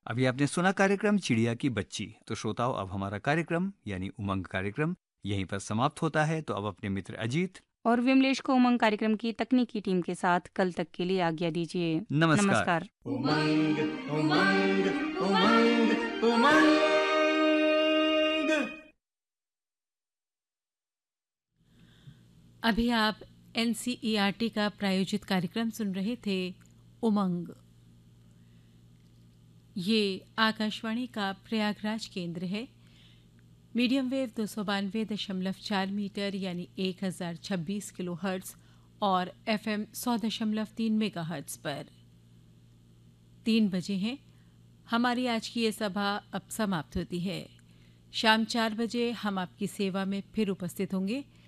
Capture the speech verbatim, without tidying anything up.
अभी आपने सुना कार्यक्रम चिड़िया की बच्ची। तो श्रोताओं, अब हमारा कार्यक्रम यानी उमंग कार्यक्रम यहीं पर समाप्त होता है। तो अब अपने मित्र अजीत और विमलेश को उमंग कार्यक्रम की तकनीकी टीम के साथ कल तक के लिए आज्ञा दीजिए। नमस्कार। नमस्कार। उमंग उमंग उमंग उमंग। अभी आप N C E R T का प्रायोजित कार्यक्रम सुन रहे थे, उमंग। ये आकाशवाणी का प्रयागराज केंद्र है। मीडियम वेव दो सौ बानवे दशमलव चार मीटर यानी एक हजार छब्बीस किलो हर्ट्ज और एफ एम सौ दशमलव तीन मेगा हर्ट्ज पर। तीन बजे हैं। हमारी आज की ये सभा अब समाप्त होती है। शाम चार बजे हम आपकी सेवा में फिर उपस्थित होंगे।